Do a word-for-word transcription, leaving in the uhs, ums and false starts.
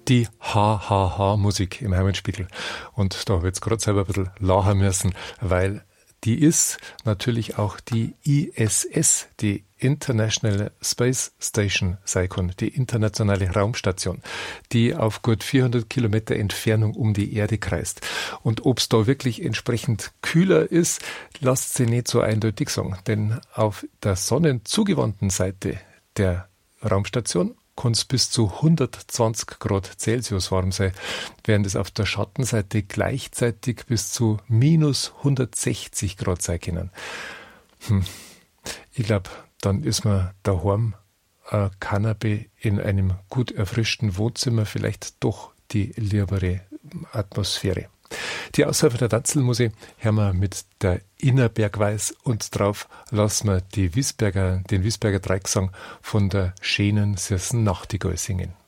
die Ha Ha Ha Musik im Heimatspiegel. Und da habe ich jetzt gerade selber ein bisschen lachen müssen, weil die ist natürlich auch die I S S, die International Space Station sein kann, die internationale Raumstation, die auf gut vierhundert Kilometer Entfernung um die Erde kreist. Und ob es da wirklich entsprechend kühler ist, lässt sich nicht so eindeutig sagen. Denn auf der sonnenzugewandten Seite der Raumstation kann es bis zu hundertzwanzig Grad Celsius warm sein, während es auf der Schattenseite gleichzeitig bis zu minus hundertsechzig Grad sein können. Hm. Ich glaube, dann ist man daheim ein Kanapee in einem gut erfrischten Wohnzimmer vielleicht doch die liebere Atmosphäre. Die Aushilfe der Tanzelmusik hören wir mit der Innerbergweis und drauf lassen wir die Wiesberger, den Wiesberger Dreigesang von der schönen, süßen Nachtigall singen.